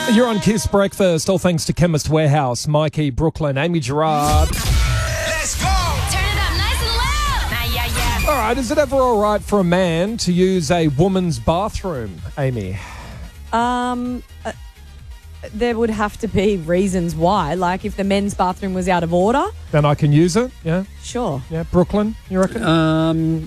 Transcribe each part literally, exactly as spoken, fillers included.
You're on Kiss Breakfast, all thanks to Chemist Warehouse, Mikey, Brooklyn, Amy Gerard. Let's go! Turn it up nice and loud. Nah, yeah, yeah. All right, is it ever all right for a man to use a woman's bathroom, Amy? Um, uh, there would have to be reasons why. Like if the men's bathroom was out of order, Then I can use it, yeah? sure. Yeah, Brooklyn, you reckon? Um,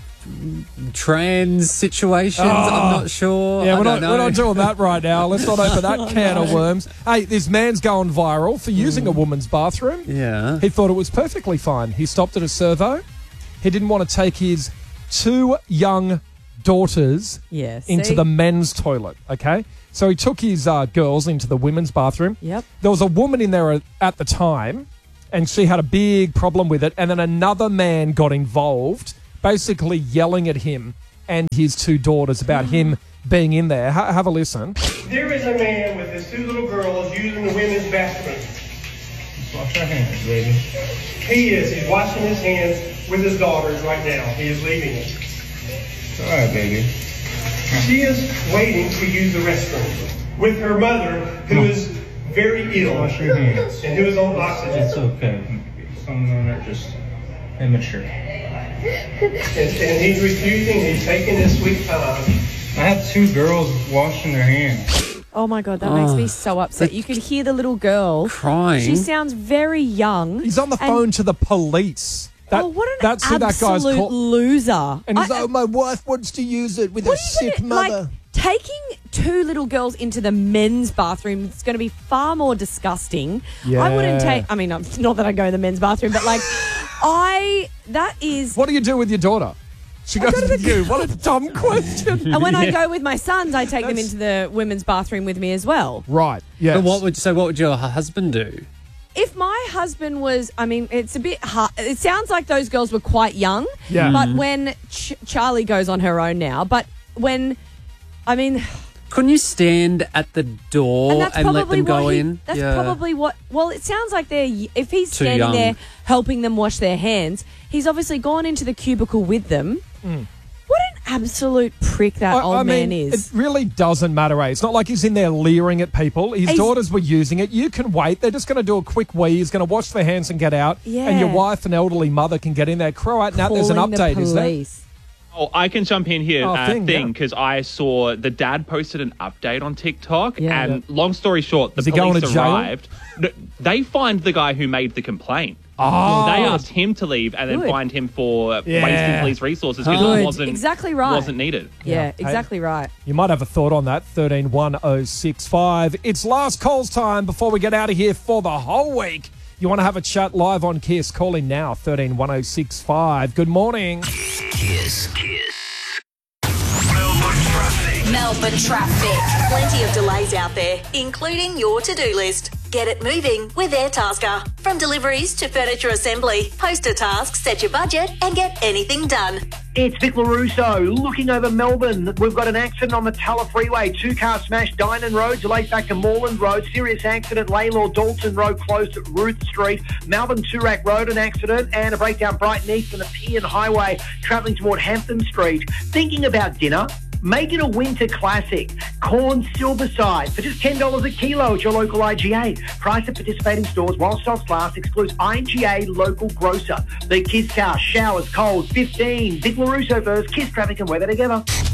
trans situations, I'm not sure. Yeah, I we're don't not, know. we're not doing that right now. Let's not open that can of worms. Hey, this man's going viral for using a woman's bathroom. Yeah. He thought it was perfectly fine. He stopped at a servo. He didn't want to take his two young daughters Yeah, into see? the men's toilet, okay? So he took his uh, girls into the women's bathroom. Yep. There was a woman in there at the time, and she had a big problem with it, and then another man got involved, basically yelling at him and his two daughters about him being in there. Ha- have a listen. There is a man with his two little girls using the women's bathroom. Wash your hands, baby. He is. He's washing his hands with his daughters right now. He is leaving it. All right, baby. She is waiting to use the restroom with her mother, who is very ill. Wash your hands. And who is on oxygen. It's okay. Some of them are just immature. And, and he's refusing. He's taking his sweet time. I have two girls washing their hands. Oh my God, that makes me so upset. You could hear the little girl Crying. She sounds very young. He's on the and- phone to the police. That, oh, what an that's who that guy's absolute called. loser! And he's I- like, oh, my wife wants to use it with What her are you sick gonna- mother. Like, taking two little girls into the men's bathroom is going to be far more disgusting. I wouldn't Yeah. take. I mean, I'm- not that I go to the men's bathroom, but like, I that is. What do you do with your daughter? She goes with you. What a dumb question. And when I go with my sons, I take them That's- into the women's bathroom with me as well. Right. Yeah. But what would so? What would your hu- husband do? If my husband was, I mean, it's a bit hard. It sounds like those girls were quite young. Yeah. But when Ch- Charlie goes on her own now, but when, I mean, Couldn't you stand at the door and and, that's let probably them go what he, in? That's Yeah. probably what. Well, it sounds like they're. If he's Too standing young. there helping them wash their hands, he's obviously gone into the cubicle with them. What an absolute prick that I, old I man mean, is. it really doesn't matter, eh? It's not like he's in there leering at people. His He's- daughters were using it. You can wait. They're just going to do a quick wee. He's going to wash their hands and get out. Yeah. And your wife and elderly mother can get in there. Crow out. Now there's an Calling the update, is there? police. Oh, I can jump in here. Oh, uh, thing, thing yeah. because I saw the dad posted an update on TikTok, Yeah. and long story short, the Is he going police to jail? arrived. No, they find the guy who made the complaint. Oh. They asked him to leave and then Good. fined him for Yeah. wasting police resources because Good. it wasn't Exactly right. wasn't needed. Yeah, Hey. exactly right. You might have a thought on that. thirteen one oh six five. It's last calls time before we get out of here for the whole week. You want to have a chat live on Kiss? Call in now. thirteen one oh six five. Good morning. Kiss. Kiss. Melbourne traffic. Melbourne traffic. Plenty of delays out there, including your to-do list. Get it moving with Airtasker. From deliveries to furniture assembly, post a task, set your budget, and get anything done. It's Vic LaRusso looking over Melbourne. We've got an accident on the Tulla Freeway. Two cars smashed Dynon Road, delayed back to Moreland Road. Serious accident, Laylaw Dalton Road closed at Ruth Street. Melbourne Toorak Road, an accident, and a breakdown Brighton East and the Pian Highway, travelling toward Hampton Street. Thinking about dinner? Make it a winter classic. Corn Silverside for just ten dollars a kilo at your local I G A. Price at participating stores while stocks last. Excludes I G A local grocer. The Kiss Car, showers, cold, fifteen. Vic LaRusso first. Kiss traffic and weather together.